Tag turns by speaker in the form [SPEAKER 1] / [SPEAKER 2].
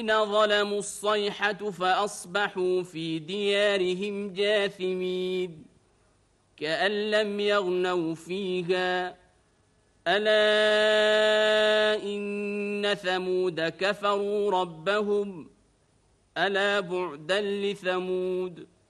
[SPEAKER 1] ظلموا الصيحة فأصبحوا في ديارهم جاثمين كأن لم يغنوا فيها ألا إن ثمود كفروا ربهم ألا بعدا لثمود